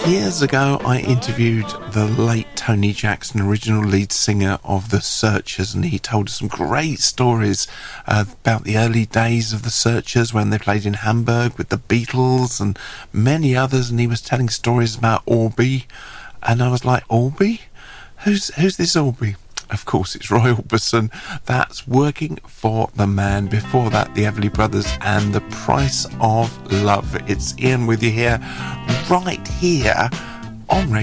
Years ago, I interviewed the late Tony Jackson, original lead singer of The Searchers, and he told us some great stories about the early days of The Searchers when they played in Hamburg with the Beatles and many others, and he was telling stories about Orby, and I was like, Orby? Who's this Orby? Of course, it's Roy Orbison. That's Working for the Man. Before that, the Everly Brothers and The Price of Love. It's Ian with you here, right here on Radio